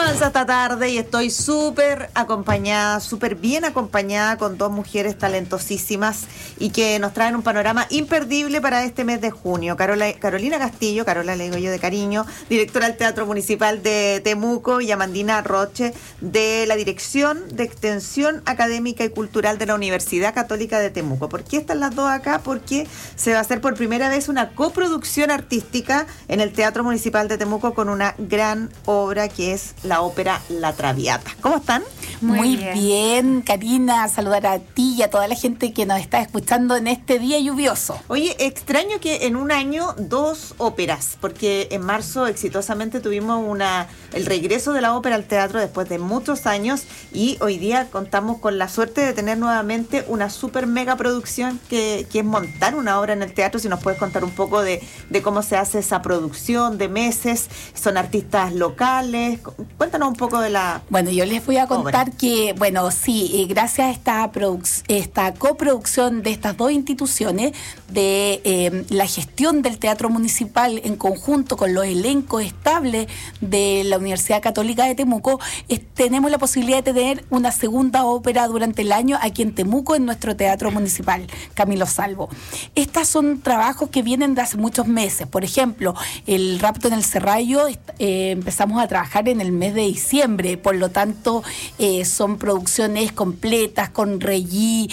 Avanza esta tarde y estoy súper acompañada, súper bien acompañada con dos mujeres talentosísimas y que nos traen un panorama imperdible para este mes de junio. Carolina Castillo, Carola le digo yo de cariño, directora del Teatro Municipal de Temuco, y Amandina Roche, de la Dirección de Extensión Académica y Cultural de la Universidad Católica de Temuco. ¿Por qué están las dos acá? Porque se va a hacer por primera vez una coproducción artística en el Teatro Municipal de Temuco con una gran obra que es la ópera La Traviata. ¿Cómo están? Muy bien, Karina, saludar a ti y a toda la gente que nos está escuchando en este día lluvioso. Oye, extraño que en un año dos óperas, porque en marzo exitosamente tuvimos el regreso de la ópera al teatro después de muchos años, y hoy día contamos con la suerte de tener nuevamente una super mega producción que es montar una obra en el teatro. Si nos puedes contar un poco de cómo se hace esa producción, de meses, son artistas locales, cuéntanos un poco de la... Bueno, yo les voy a contar que, bueno, sí, gracias a esta coproducción de estas dos instituciones, de la gestión del Teatro Municipal en conjunto con los elencos estables de la Universidad Católica de Temuco, tenemos la posibilidad de tener una segunda ópera durante el año aquí en Temuco, en nuestro Teatro Municipal, Camilo Salvo. Estos son trabajos que vienen de hace muchos meses. Por ejemplo, el Rapto en el Serrallo empezamos a trabajar en el mes de diciembre, por lo tanto son producciones completas con regí,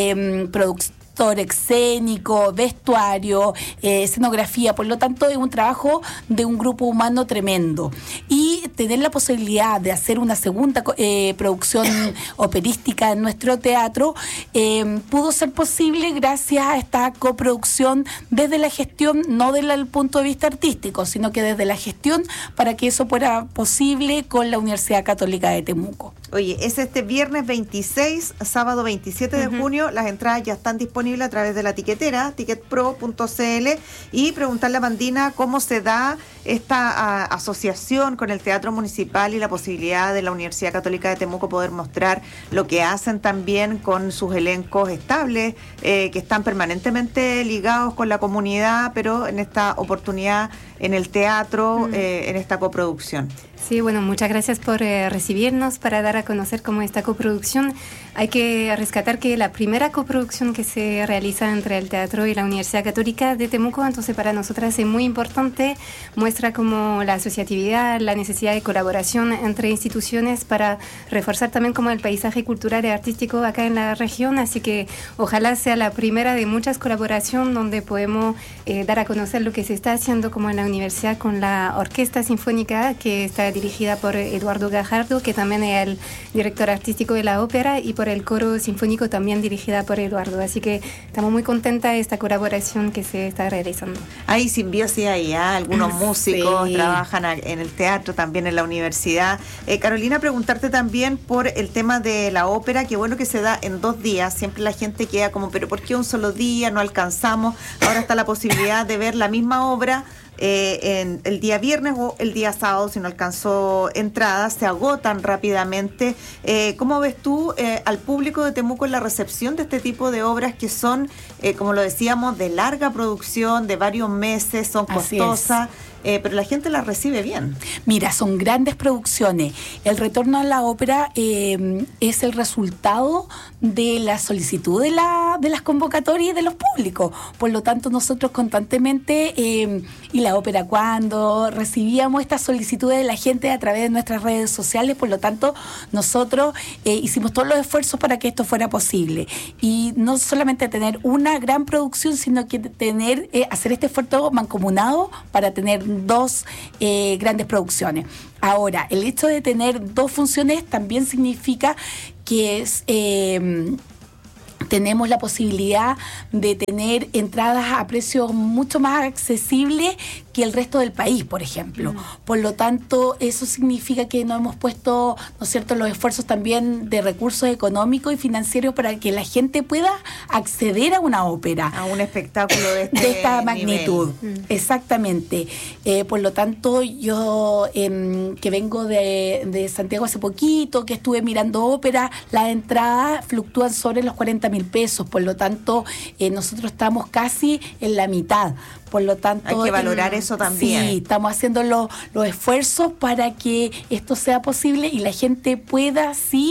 actor escénico, vestuario, escenografía. Por lo tanto, es un trabajo de un grupo humano tremendo. Y tener la posibilidad de hacer una segunda producción operística en nuestro teatro pudo ser posible gracias a esta coproducción desde la gestión, no desde el punto de vista artístico, sino que desde la gestión, para que eso fuera posible con la Universidad Católica de Temuco. Oye, es este viernes 26, sábado 27 de junio. Las entradas ya están disponibles a través de la tiquetera, ticketpro.cl, y preguntarle a Amandina cómo se da esta asociación con el Teatro Municipal y la posibilidad de la Universidad Católica de Temuco poder mostrar lo que hacen también con sus elencos estables, que están permanentemente ligados con la comunidad, pero en esta oportunidad en el teatro, en esta coproducción. Sí, bueno, muchas gracias por recibirnos para dar a conocer cómo esta coproducción. Hay que rescatar que la primera coproducción que se realiza entre el teatro y la Universidad Católica de Temuco, entonces para nosotras es muy importante, muestra como la asociatividad, la necesidad de colaboración entre instituciones para reforzar también como el paisaje cultural y artístico acá en la región, así que ojalá sea la primera de muchas colaboraciones donde podemos dar a conocer lo que se está haciendo como en la universidad con la Orquesta Sinfónica, que está dirigida por Eduardo Gajardo, que también es el director artístico de la ópera, y por el Coro Sinfónico, también dirigida por Eduardo. Así que estamos muy contentas de esta colaboración que se está realizando. Hay simbiosis ahí, algunos músicos trabajan en el teatro, también en la universidad. Carolina, preguntarte también por el tema de la ópera, que bueno que se da en 2 días. Siempre la gente queda como, pero ¿por qué un solo día? No alcanzamos. Ahora está la posibilidad de ver la misma obra en el día viernes o el día sábado. Si no alcanzó entradas, se agotan rápidamente. ¿Cómo ves tú al público de Temuco en la recepción de este tipo de obras que son, como lo decíamos, de larga producción, de varios meses, son costosas? Pero la gente la recibe bien. Mira, son grandes producciones. El retorno a la ópera es el resultado de la solicitud de las convocatorias y de los públicos. Por lo tanto, nosotros constantemente, y la ópera cuando recibíamos estas solicitudes de la gente a través de nuestras redes sociales, por lo tanto, nosotros hicimos todos los esfuerzos para que esto fuera posible. Y no solamente tener una gran producción, sino que hacer este esfuerzo mancomunado para tener 2 grandes producciones. Ahora, el hecho de tener 2 funciones también significa que tenemos la posibilidad de tener entradas a precios mucho más accesibles que el resto del país, por ejemplo. Por lo tanto, eso significa que nos hemos puesto, ¿no es cierto?, los esfuerzos también de recursos económicos y financieros para que la gente pueda acceder a una ópera. A un espectáculo de esta magnitud. Exactamente. Por lo tanto, yo que vengo de Santiago hace poquito, que estuve mirando ópera, las entradas fluctúan sobre los 40.000 pesos. Por lo tanto, nosotros estamos casi en la mitad. Por lo tanto, hay que valorar eso también. Sí, estamos haciendo los esfuerzos para que esto sea posible y la gente pueda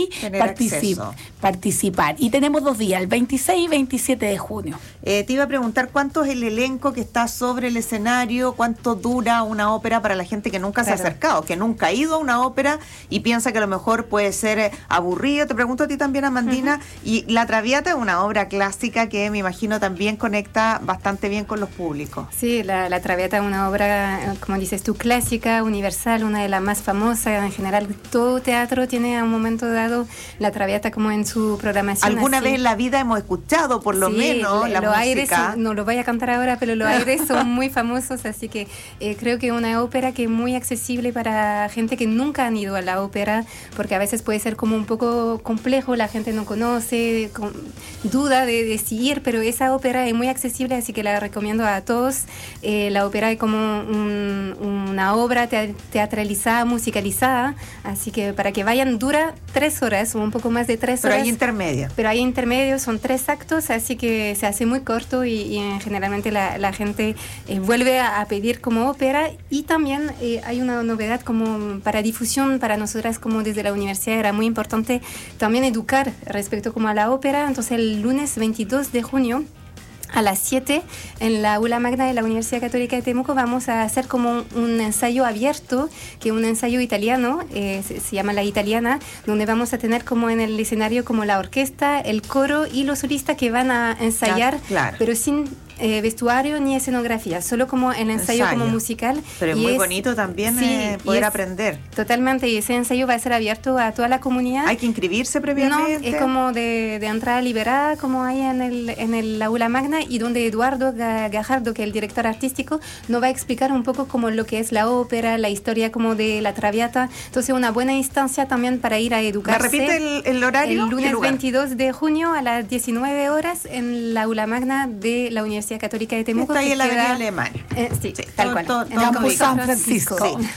participar. Y tenemos 2 días, el 26 y 27 de junio. Te iba a preguntar cuánto es el elenco que está sobre el escenario, cuánto dura una ópera para la gente que nunca se ha acercado, que nunca ha ido a una ópera y piensa que a lo mejor puede ser aburrido. Te pregunto a ti también, Amandina, y La Traviata es una obra clásica que me imagino también conecta bastante bien con los públicos. Sí, la Traviata es una obra, como dices tú, clásica, universal, una de las más famosas. En general, todo teatro tiene a un momento dado la Traviata como en su programación. ¿Alguna vez en la vida hemos escuchado, por lo menos, la música? Aires, no lo voy a cantar ahora, pero los aires son muy famosos, así que creo que una ópera que es muy accesible para gente que nunca han ido a la ópera, porque a veces puede ser como un poco complejo, la gente no conoce, duda de si ir, pero esa ópera es muy accesible, así que la recomiendo a todos. La ópera es como una obra teatralizada, musicalizada, así que para que vayan, dura 3 horas o un poco más de 3 horas. Pero hay intermedios. Son 3 actos, así que se hace muy corto y generalmente la gente vuelve a pedir como ópera. Y también hay una novedad como para difusión, para nosotras como desde la universidad era muy importante también educar respecto como a la ópera. Entonces el lunes 22 de junio a las 7 en la aula magna de la Universidad Católica de Temuco vamos a hacer como un ensayo abierto, que es un ensayo italiano, se llama La Italiana, donde vamos a tener como en el escenario como la orquesta, el coro y los solistas que van a ensayar, pero sin vestuario ni escenografía, solo como el ensayo como musical. Pero es muy bonito también poder aprender. Totalmente, y ese ensayo va a ser abierto a toda la comunidad. ¿Hay que inscribirse previamente? No, es como de entrada liberada, como hay en el aula magna, y donde Eduardo Gajardo, que es el director artístico, nos va a explicar un poco como lo que es la ópera, la historia como de la Traviata. Entonces una buena instancia también para ir a educarse. ¿Me repite el horario? El lunes 22 de junio a las 19 horas en la aula magna de la Universidad Católica de Temuco. Está ahí en la Avenida Alemania. Sí, tal cual. En Campus San Francisco. Sí.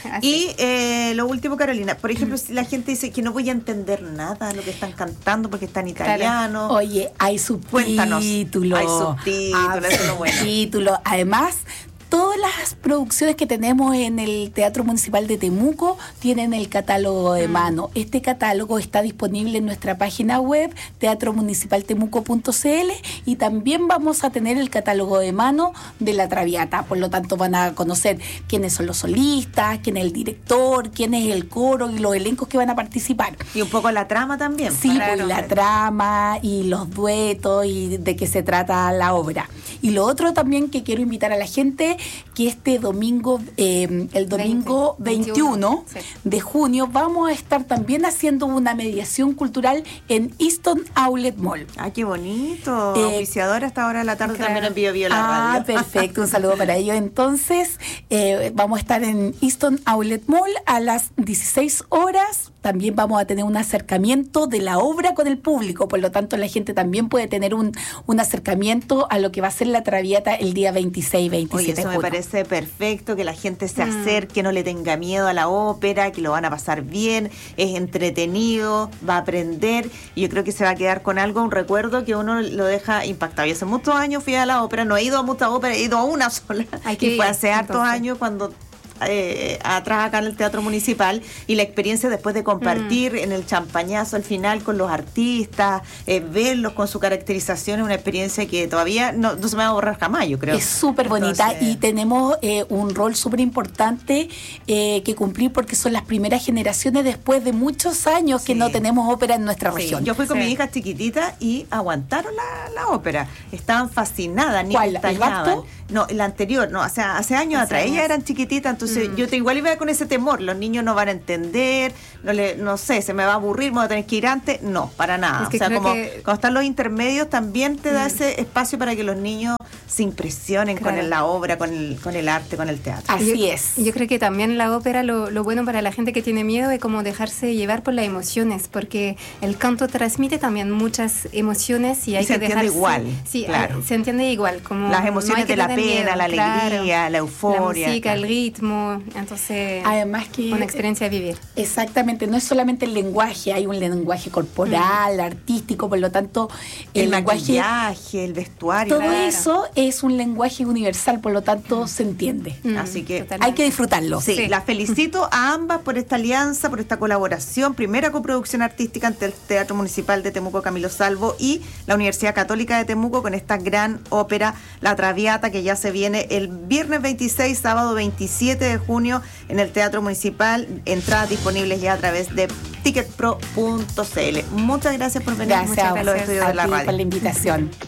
Y lo último, Carolina, por ejemplo, si la gente dice que no voy a entender nada de lo que están cantando porque está en italiano. Oye, hay subtítulos. Hay subtítulos, eso es lo bueno. Subtítulos. Además, todas las producciones que tenemos en el Teatro Municipal de Temuco tienen el catálogo de mano. Este catálogo está disponible en nuestra página web, teatromunicipaltemuco.cl, y también vamos a tener el catálogo de mano de La Traviata. Por lo tanto, van a conocer quiénes son los solistas, quién es el director, quién es el coro y los elencos que van a participar. Y un poco la trama también. Sí, pues, la trama y los duetos y de qué se trata la obra. Y lo otro también que quiero invitar a la gente, que este domingo, el domingo 21 de junio, vamos a estar también haciendo una mediación cultural en Easton Outlet Mall. ¡Ay, qué bonito! Auspiciadora hasta ahora de la tarde también en Bio Bio la radio. Perfecto, un saludo para ellos. Entonces, vamos a estar en Easton Outlet Mall a las 16 horas. También vamos a tener un acercamiento de la obra con el público, por lo tanto la gente también puede tener un acercamiento a lo que va a ser la Traviata el día 26 y 27 de junio. Me parece perfecto, que la gente se acerque, no le tenga miedo a la ópera, que lo van a pasar bien, es entretenido, va a aprender, y yo creo que se va a quedar con algo, un recuerdo que uno lo deja impactado. Yo hace muchos años fui a la ópera, no he ido a muchas óperas, he ido a una sola, y fue hace hartos años cuando atrás acá en el Teatro Municipal, y la experiencia después de compartir en el champañazo al final con los artistas, verlos con su caracterización, es una experiencia que todavía no se me va a borrar jamás, yo creo. Es súper bonita. Entonces, y tenemos un rol súper importante que cumplir, porque son las primeras generaciones después de muchos años que no tenemos ópera en nuestra región. Yo fui con mi hija chiquitita y aguantaron la ópera, estaban fascinadas, ni ¿Cuál? ¿El Bacto? No, la anterior, no, hace años atrás, ellas eran chiquititas, entonces yo igual iba con ese temor, los niños no van a entender, no sé, se me va a aburrir, me voy a tener que ir antes, no, para nada. O sea, como cuando están los intermedios también te da ese espacio para que los niños se impresionen con la obra, con el arte, con el teatro. Así es. Yo creo que también la ópera, lo bueno para la gente que tiene miedo es como dejarse llevar por las emociones, porque el canto transmite también muchas emociones y hay que dejarse... Se entiende igual. Sí, se entiende igual. Como las emociones de la pena, la alegría, la euforia. La música, el ritmo, como entonces además que una experiencia a vivir. Exactamente, no es solamente el lenguaje, hay un lenguaje corporal, artístico, por lo tanto el maquillaje, el vestuario. Todo eso es un lenguaje universal, por lo tanto se entiende. Así que totalmente. Hay que disfrutarlo. Sí, las felicito a ambas por esta alianza, por esta colaboración. Primera coproducción artística ante el Teatro Municipal de Temuco Camilo Salvo y la Universidad Católica de Temuco con esta gran ópera La Traviata, que ya se viene el viernes 26, sábado 27 de junio en el Teatro Municipal. Entradas disponibles ya a través de ticketpro.cl. Muchas gracias por venir. Gracias a los estudios de la radio. por la invitación.